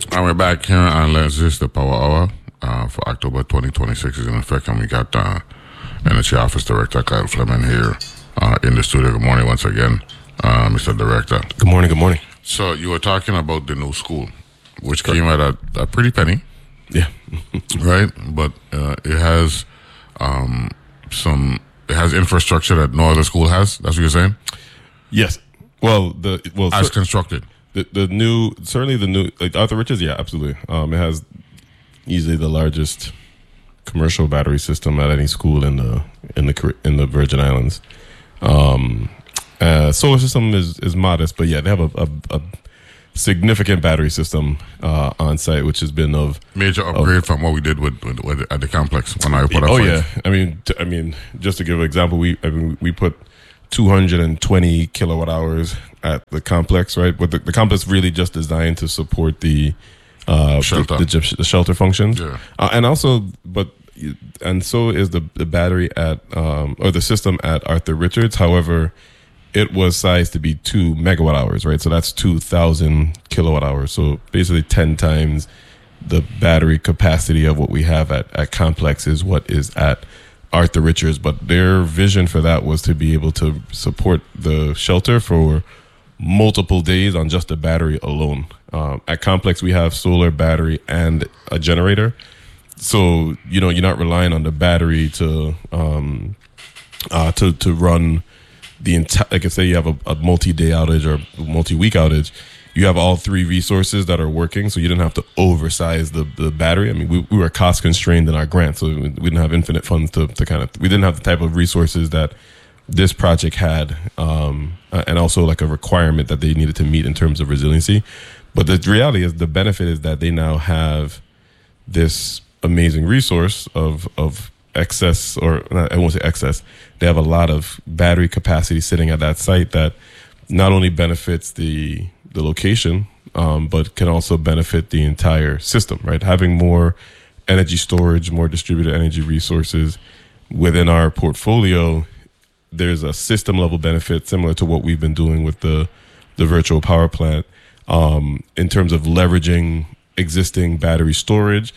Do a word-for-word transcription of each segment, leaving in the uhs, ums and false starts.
And we're back here on Let's This, the Power Hour uh, for October twenty twenty-six is in effect, and we got uh, Energy Office Director Kyle Fleming here uh, in the studio. Good morning once again, uh, Mister Director. Good morning, good morning. So you were talking about the new school, which came at a, a pretty penny. Yeah. Right? But uh, it has um, some, it has infrastructure that no other school has. That's what you're saying? Yes. Well, the well As cer- constructed. The the new certainly the new like Arthur Richards, yeah, absolutely. Um, it has easily the largest commercial battery system at any school in the in the in the Virgin Islands. Um, uh, solar system is is modest, but yeah, they have a, a, a significant battery system uh, on site, which has been of major upgrade of, from what we did with, with, with at the complex when I put up. Oh yeah, I mean, t- I mean, just to give an example, we I mean, we put two hundred twenty kilowatt hours at the complex, right? But the, the complex really just designed to support the uh, shelter, the, the, the shelter functions, yeah. uh, and also, but and so is the the battery at um, or the system at Arthur Richards. However, it was sized to be two megawatt hours, right? So that's two thousand kilowatt hours. So basically, ten times the battery capacity of what we have at at complex is what is at Arthur Richards, but their vision for that was to be able to support the shelter for multiple days on just the battery alone. Um, at Complex, we have solar, battery, and a generator. So, you know, you're not relying on the battery to um, uh, to to run the entire, like I say, you have a, a multi-day outage or multi-week outage. You have all three resources that are working, so you didn't have to oversize the, the battery. I mean, we, we were cost constrained in our grant, so we didn't have infinite funds to, to kind of, we didn't have the type of resources that this project had, um, and also like a requirement that they needed to meet in terms of resiliency. But the reality is the benefit is that they now have this amazing resource of, of excess, or not, I won't say excess, they have a lot of battery capacity sitting at that site that not only benefits the the location, um, but can also benefit the entire system, right? Having more energy storage, more distributed energy resources within our portfolio, there's a system level benefit similar to what we've been doing with the, the virtual power plant, um, in terms of leveraging existing battery storage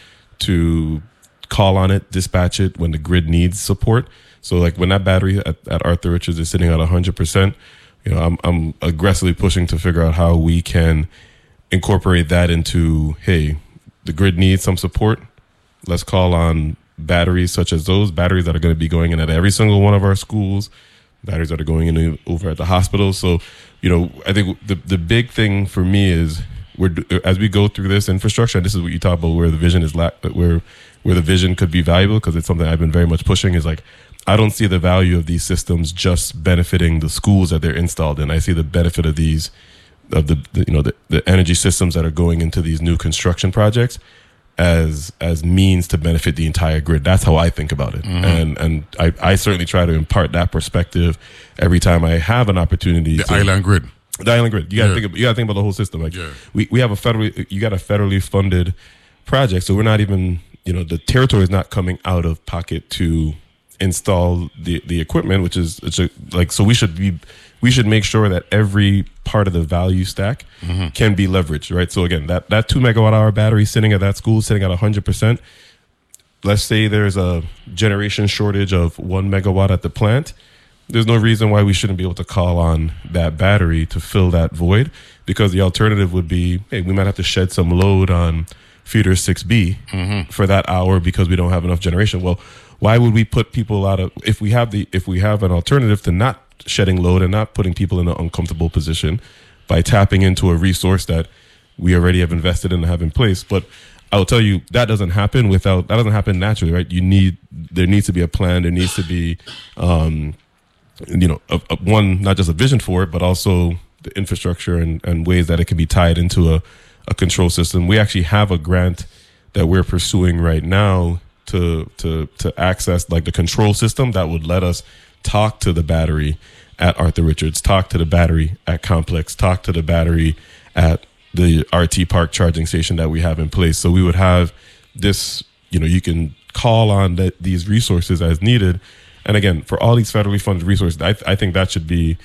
to call on it, dispatch it when the grid needs support. So like when that battery at, at Arthur Richards is sitting at one hundred percent, you know, I'm I'm aggressively pushing to figure out how we can incorporate that into, hey, the grid needs some support. Let's call on batteries such as those, batteries that are going to be going in at every single one of our schools, batteries that are going in over at the hospitals. So, you know, I think the the big thing for me is we're as we go through this infrastructure, and this is what you talk about, where the vision is la- where where the vision could be valuable, because it's something I've been very much pushing, is like, I don't see the value of these systems just benefiting the schools that they're installed in. I see the benefit of these, of the, the you know the, the energy systems that are going into these new construction projects as as means to benefit the entire grid. That's how I think about it, mm-hmm. and and I, I certainly try to impart that perspective every time I have an opportunity. The to, island grid, the island grid. You got to yeah. think. About, you got to think about the whole system. Like yeah. we we have a federally you got a federally funded project, so we're not even you know the territory is not coming out of pocket to install the the equipment, which is it's a, like so we should be we should make sure that every part of the value stack mm-hmm. can be leveraged, right? So again, that that two megawatt hour battery sitting at that school, sitting at one hundred percent. Let's say there's a generation shortage of one megawatt at the plant. There's no reason why we shouldn't be able to call on that battery to fill that void, because the alternative would be, hey, we might have to shed some load on feeder six B mm-hmm. for that hour because we don't have enough generation. Well, why would we put people out of, if we have the if we have an alternative to not shedding load and not putting people in an uncomfortable position by tapping into a resource that we already have invested in and have in place? But I'll tell you, that doesn't happen without that doesn't happen naturally, right? You need there needs to be a plan. There needs to be, um, you know, a, a, one not just a vision for it, but also the infrastructure and, and ways that it can be tied into a, a control system. We actually have a grant that we're pursuing right now to to to access like the control system that would let us talk to the battery at Arthur Richards, talk to the battery at Complex, talk to the battery at the R T Park charging station that we have in place. So we would have this, you know, you can call on the, these resources as needed. And again, for all these federally funded resources, I, th- I think that should be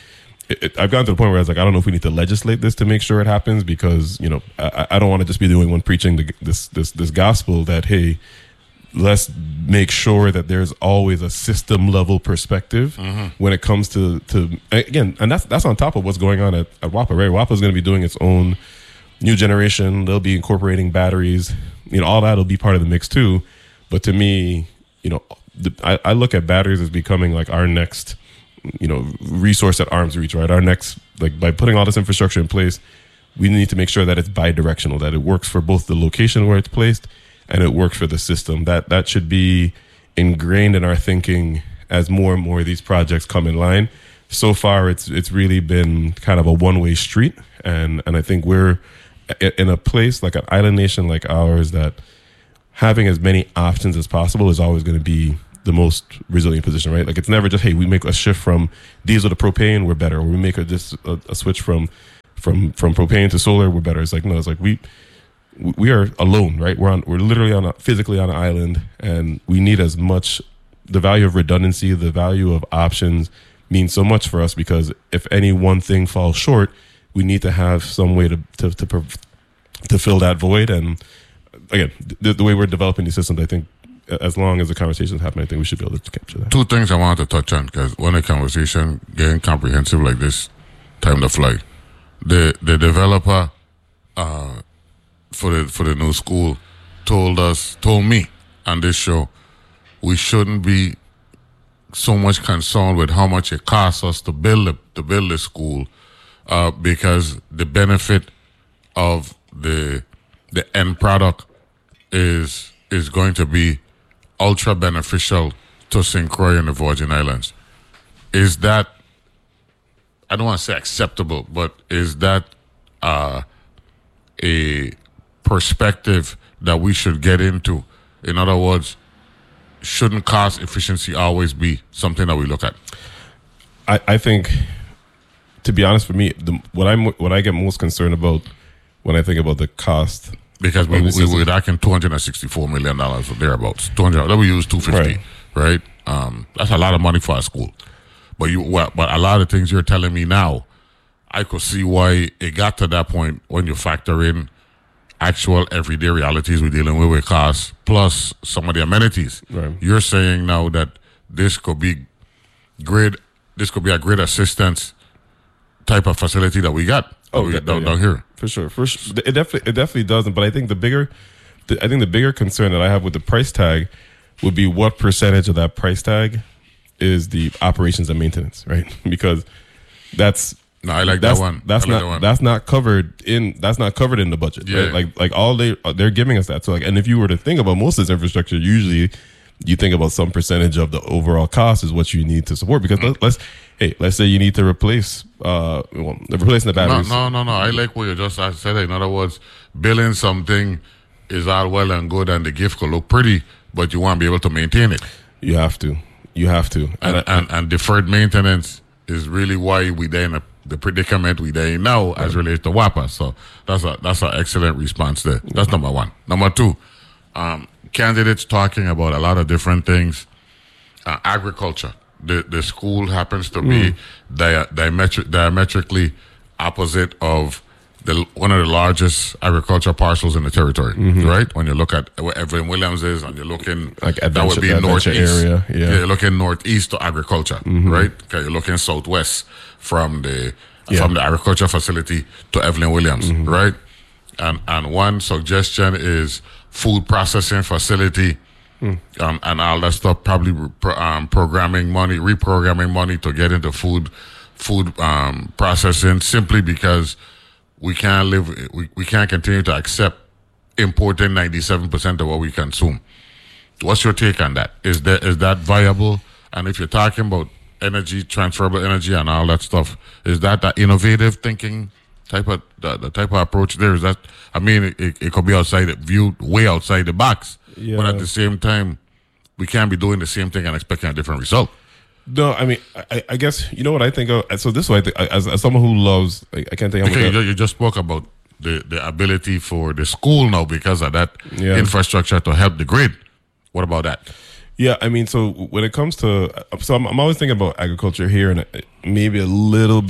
it, it, I've gotten to the point where I was like, I don't know if we need to legislate this to make sure it happens, because you know I, I don't want to just be the only one preaching the, this this this gospel that, hey, let's make sure that there's always a system level perspective mm-hmm. when it comes to to again, and that's that's on top of what's going on at, at WAPA, right? WAPA is going to be doing its own new generation. They'll be incorporating batteries, you know, all that'll be part of the mix too. But to me, you know, the, I, I look at batteries as becoming like our next, you know, resource at arm's reach, right? Our next, like by putting all this infrastructure in place, we need to make sure that it's bi-directional, that it works for both the location where it's placed and it works for the system. That that should be ingrained in our thinking as more and more of these projects come in line. So far, it's it's really been kind of a one-way street, and and I think we're in a place like an island nation like ours that having as many options as possible is always going to be the most resilient position, right? Like it's never just, hey, we make a shift from diesel to propane, we're better, or we make a just a, a switch from from from propane to solar, we're better. It's like no, it's like we. We are alone, right? We're on. We're literally on a, physically on an island, and we need as much. The value of redundancy, the value of options, means so much for us, because if any one thing falls short, we need to have some way to to to, to fill that void. And again, the, the way we're developing these systems, I think, as long as the conversations happen, I think we should be able to capture that. Two things I wanted to touch on, because when a conversation getting comprehensive like this, time to fly. The the developer. Uh, for the for the new school told us told me on this show we shouldn't be so much concerned with how much it costs us to build the, to build the school, uh, because the benefit of the the end product is is going to be ultra beneficial to Saint Croix and the Virgin Islands. Is that, I don't want to say acceptable, but is that uh, a perspective that we should get into? In other words, shouldn't cost efficiency always be something that we look at? I, I think, to be honest, for me, the, what I'm what I get most concerned about when I think about the cost, because we we we're lacking two hundred and sixty-four million dollars or thereabouts. Two hundred. Let me use two fifty. Right. right? Um, that's a lot of money for a school. But you, well, but a lot of things you're telling me now, I could see why it got to that point when you factor in actual everyday realities we're dealing with with costs, plus some of the amenities. Right. You're saying now that this could be great, this could be a great assistance type of facility that we got oh, we that, down, yeah. down here. For sure. For sure. It definitely, it definitely doesn't. But I think the bigger, the, I think the bigger concern that I have with the price tag would be what percentage of that price tag is the operations and maintenance, right? Because that's, No, I like that's, that one. That's I like not that one. that's not covered in that's not covered in the budget. Yeah. Right? Like like all they they're giving us that. So like, and if you were to think about most of this infrastructure, usually you think about some percentage of the overall cost is what you need to support. Because mm. let's hey, let's say you need to replace uh well, replacing the batteries. No, no, no, no. I like what you just said. In other words, building something is all well and good, and the gift could look pretty, but you want to be able to maintain it. You have to. You have to. And and, and, and deferred maintenance is really why we there in a the predicament we there now as relates to WAPA. So that's a that's an excellent response there. That's number one. Number two, um, candidates talking about a lot of different things. Uh, agriculture. The the school happens to be mm. dia- diametri- diametrically opposite of the one of the largest agriculture parcels in the territory. Mm-hmm. Right? When you look at where Evelyn Williams is, and you're looking like that would be northeast area. Yeah. yeah, you're looking northeast to agriculture. Mm-hmm. Right? Okay, you're looking southwest from the yeah. from the agriculture facility to Evelyn Williams, mm-hmm. right? And and one suggestion is food processing facility, mm. um, and all that stuff. Probably um, programming money, reprogramming money to get into food food um, processing, simply because we can't live, we, we can't continue to accept importing ninety-seven percent of what we consume. What's your take on that? Is that is that viable? And if you're talking about energy, transferable energy, and all that stuff, is that the innovative thinking type of the, the type of approach there? Is that, I mean, it, it could be outside, viewed way outside the box, yeah. but at the same time, we can't be doing the same thing and expecting a different result. No, I mean, I, I guess you know what I think of. So this way, I think, as, as someone who loves, I, I can't think. How okay, you, you just spoke about the the ability for the school now because of that yeah. infrastructure to help the grid. What about that? Yeah, I mean, so when it comes to, so I'm, I'm always thinking about agriculture here, and maybe a little bit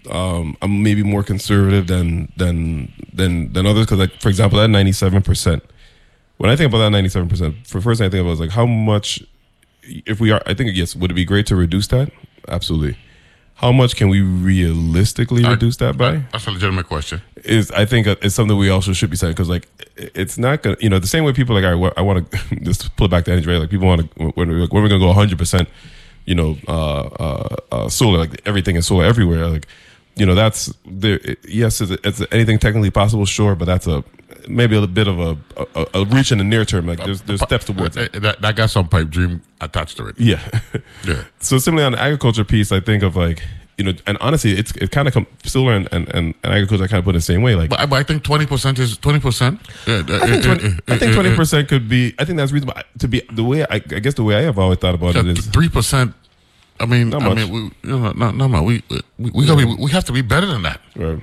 um, I'm maybe more conservative than than than than others because, like, for example, that ninety-seven percent. When I think about that ninety-seven percent, for first thing I think about is like how much. If we are, I think yes, would it be great to reduce that? Absolutely. How much can we realistically I, reduce that by? That's a legitimate question. Is I think it's something we also should be saying because like it's not gonna, you know, the same way people like, all right, I want to just pull it back to energy, right? Like people want to when we're, when we're gonna go one hundred percent, you know, uh, uh, uh, solar, like everything is solar everywhere, like. You know, that's there. Yes, is it, is anything technically possible? Sure, but that's a maybe a bit of a, a, a reach in the near term. Like there's there's steps towards it. That, that got some pipe dream attached to it. Yeah, yeah. So similarly on the agriculture piece, I think of like you know, and honestly, it's it kind of come solar and, and, and agriculture. I kind of put it the same way. Like, but, but I think twenty percent is twenty percent. Yeah, I think twenty. I think twenty percent could be. I think that's reasonable to be the way. I, I guess the way I have always thought about it is three percent. I mean, not I much. mean, we, you know, not, not much. We we we, gotta be, we have to be better than that. Right.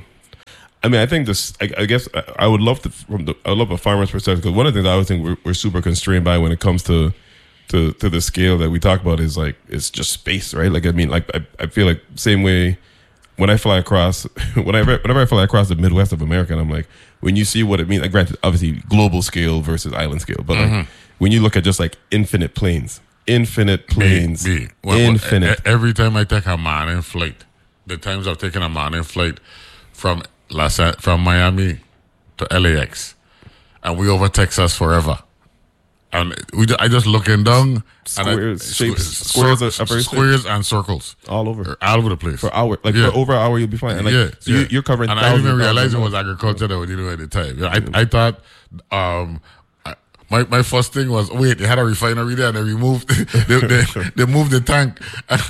I mean, I think this. I, I guess I, I would love to from the. I would love a farmer's perspective because one of the things I always think we're, we're super constrained by when it comes to, to to the scale that we talk about is like it's just space, right? Like I mean, like I, I feel like same way when I fly across when I whenever I fly across the Midwest of America, and I'm like when you see what it means. Like granted, obviously global scale versus island scale, but like mm-hmm. when you look at just like infinite plains. Infinite planes. Me, me. Well, Infinite. Well, every time I take a morning flight, the times I've taken a morning flight from Los from Miami to L A X, and we over Texas forever, and we I just looking down squares, and I, shapes, squares, squares, squares, squares and circles all over, all over the place for hour, like yeah. for over an hour you'll be fine. And like, yeah, so yeah. You, you're covering. And I didn't even realize it was agriculture that we did at the time. I I thought. Um, My my first thing was wait they had a refinery there and they removed they they, they moved the tank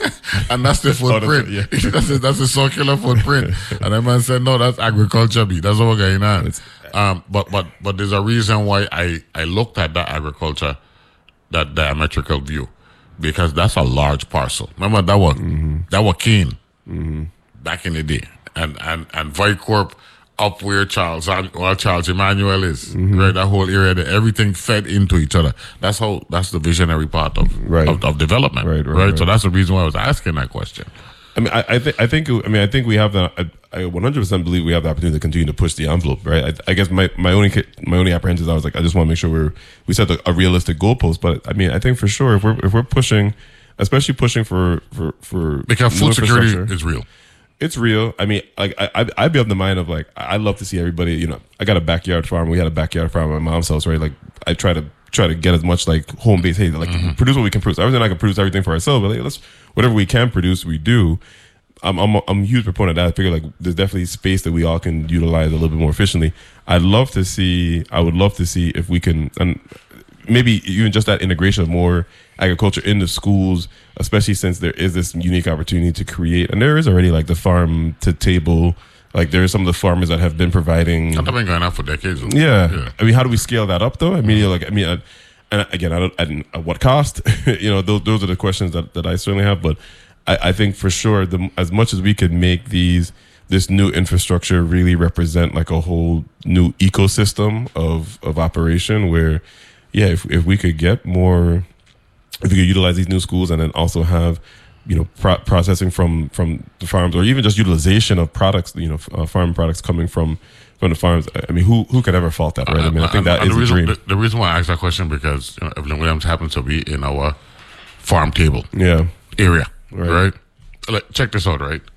and that's the footprint oh, that's, yeah. that's a, that's a circular footprint and the man said no that's agriculture B that's what going on um but but but there's a reason why I I looked at that agriculture that diametrical view because that's a large parcel. Remember that was mm-hmm. that was Keene mm-hmm. back in the day and and and Vicorp up where Charles well Charles Emmanuel is mm-hmm. right that whole area that everything fed into each other. That's how that's the visionary part of right. of, of development right, right, right? right So that's the reason why I was asking that question. I mean I, I think I think I mean I think we have the I, I one hundred percent believe we have the opportunity to continue to push the envelope right. I, I guess my, my only my only apprehension is I was like I just want to make sure we're we set a, a realistic goalpost, but I mean I think for sure if we're if we're pushing especially pushing for for for because food security is real. It's real. I mean, like I, I'd be of the mind of like I love to see everybody. You know, I got a backyard farm. We had a backyard farm at my mom's house, right? Like I try to try to get as much like home base. Hey, like mm-hmm. produce what we can produce. Everything I can produce everything for ourselves, but like, let's whatever we can produce, we do. I'm I'm I'm a huge proponent of that. I figure like there's definitely space that we all can utilize a little bit more efficiently. I'd love to see. I would love to see if we can and maybe even just that integration of more agriculture in the schools, especially since there is this unique opportunity to create, and there is already like the farm to table, like there are some of the farmers that have been providing. I've been going on for decades. Yeah. yeah, I mean, how do we scale that up though? I mean, like, I mean, I, and again, I don't, I don't, at what cost? you know, those those are the questions that, that I certainly have. But I, I think for sure, the, as much as we could make these this new infrastructure really represent like a whole new ecosystem of of operation, where yeah, if if we could get more. If we could utilize these new schools and then also have, you know, pro- processing from, from the farms or even just utilization of products, you know, uh, farm products coming from, from the farms. I mean, who who could ever fault that, right? I mean, I think that is a dream. The, the reason why I asked that question because you know, Evelyn Williams happens to be in our farm table yeah. area, right? right? Like, check this out, right?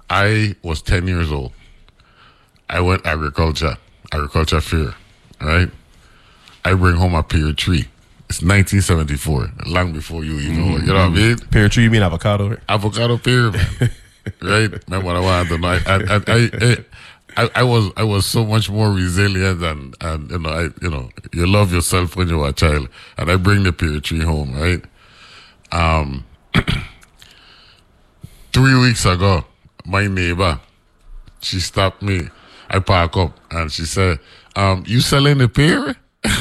I was ten years old. I went agriculture, agriculture fair, right? I bring home a pear tree. It's nineteen seventy-four, long before you even, mm-hmm. you know what I mean? Pear tree, you mean avocado? Right? Avocado pear, man. Right? Remember what I wanted to know. I, I, I, I, I was, I was so much more resilient, and, and you know, I, you know, you love yourself when you were a child, and I bring the pear tree home, right? Um, three weeks ago, my neighbor, she stopped me. I park up, and she said, um, "You selling the pear?"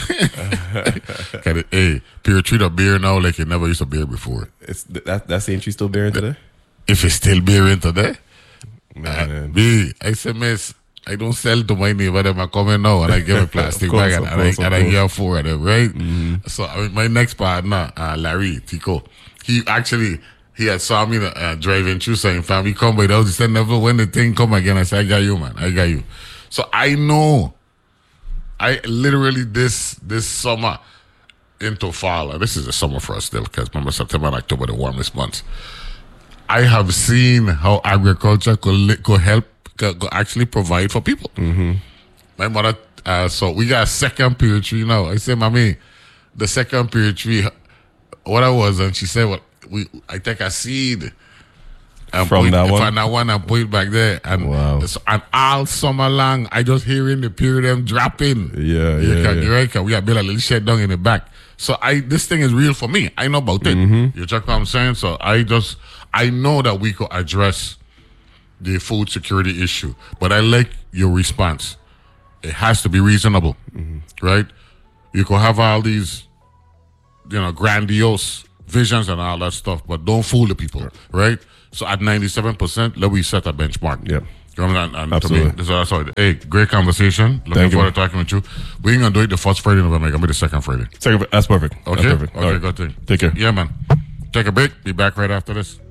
Hey, pear tree the beer now like it never used to bear before. It's that that same tree still bearing today. If it's still bearing today, man. Uh, B, I say, miss, I don't sell to my neighbor. Them are coming now, and I give a plastic course, bag, and, course, I, and I give four of them, right? Mm-hmm. So I mean, my next partner, uh, Larry Tico, he actually he had saw me uh, driving through saying, fam, you come by the house. He said, never when the thing come again. I said, I got you, man. I got you. So I know, I literally this this summer into fall, and this is the summer for us still, because remember September and October, the warmest months. I have seen how agriculture could, li- could help, could, could actually provide for people. Mm-hmm. My mother, uh, so we got a second pear tree now. I said, mommy, the second pear tree, what I was, and she said, well, we, I take a seed. And from point, that one? From that one and put it back there. And, wow. and all summer long, I just hearing the pear them dropping. Yeah, you yeah, can, yeah. You right, we have built a little shed down in the back. So I, this thing is real for me. I know about it. Mm-hmm. You check what I'm saying? So I just, I know that we could address the food security issue. But I like your response. It has to be reasonable, mm-hmm. right? You could have all these, you know, grandiose visions and all that stuff, but don't fool the people, right? right? So at ninety-seven percent, let me set a benchmark. Yeah. You know, and, and Absolutely. To me, that's what I Hey, great conversation. Looking Thank forward you. to talking with you. We're going to do it the first Friday in November. It's going to be the second Friday. Second, that's perfect. Okay? That's perfect. Okay, All right. good thing. Take care. Yeah, man. Take a break. Be back right after this.